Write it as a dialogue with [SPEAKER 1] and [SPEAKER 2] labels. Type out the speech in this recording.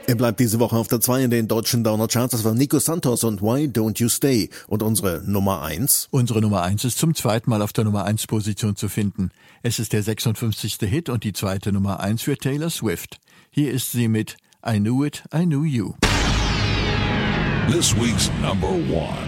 [SPEAKER 1] Er bleibt diese Woche auf der 2 in den deutschen Downer-Charts. Das war Nico Santos und Why Don't You Stay. Und unsere Nummer 1?
[SPEAKER 2] Unsere Nummer 1 ist zum zweiten Mal auf der Nummer 1 Position zu finden. Es ist der 56. Hit und die zweite Nummer 1 für Taylor Swift. Hier ist sie mit I Knew It, I Knew You.
[SPEAKER 3] This week's number 1.